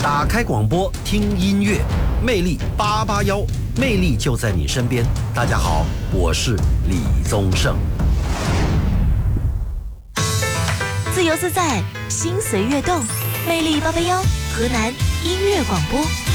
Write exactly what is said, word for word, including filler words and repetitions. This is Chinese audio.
打开广播，听音乐，魅力八八幺，魅力就在你身边。大家好，我是李宗盛。 自由自在，心随悦动，魅力八八幺，河南音乐广播。